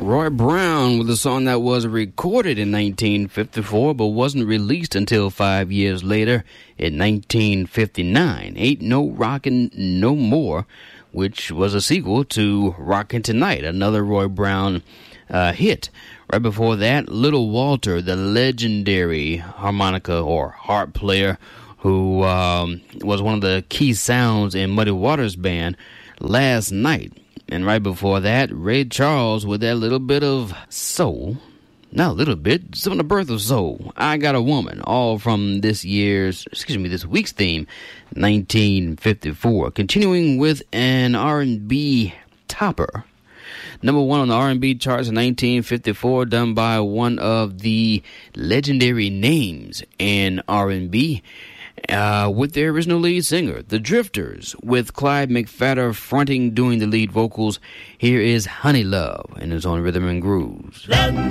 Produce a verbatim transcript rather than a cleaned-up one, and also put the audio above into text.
Roy Brown with a song that was recorded in nineteen fifty-four but wasn't released until five years later in nineteen fifty-nine. Ain't No Rockin' No More, which was a sequel to Rockin' Tonight, another Roy Brown uh, hit. Right before that, Little Walter, the legendary harmonica or harp player who um, was one of the key sounds in Muddy Waters Band, Last Night. And right before that, Ray Charles with that little bit of soul. Not a little bit, some of the birth of soul. I Got a Woman, all from this year's, excuse me, this week's theme, nineteen fifty-four. Continuing with an R and B topper. Number one on the R and B charts in nineteen fifty-four, done by one of the legendary names in R and B. Uh, with their original lead singer, The Drifters, with Clyde McPhatter fronting, doing the lead vocals. Here is Honey Love, and it's on Rhythm and Grooves.